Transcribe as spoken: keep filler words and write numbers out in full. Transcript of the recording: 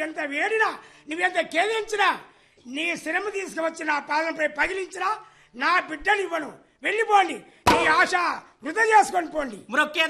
ఎంత వేడినా నువ్వెంత కేదించినా నీ శ్రమ తీసుకువచ్చి నా పాదంపై పగిలించినా నా బిడ్డని ఇవ్వను. వెళ్ళిపోండి, నీ ఆశ వృధా చేసుకొని పోండి.